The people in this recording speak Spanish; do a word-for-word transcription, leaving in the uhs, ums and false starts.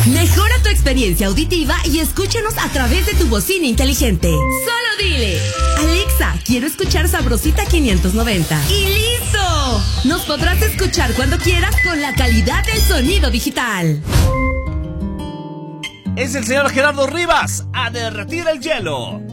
Mejora tu experiencia auditiva y escúchanos a través de tu bocina inteligente. Solo dile: Alexa, quiero escuchar Sabrosita quinientos noventa. ¡Y listo! Nos podrás escuchar cuando quieras con la calidad del sonido digital. Es el señor Gerardo Rivas, a derretir el hielo.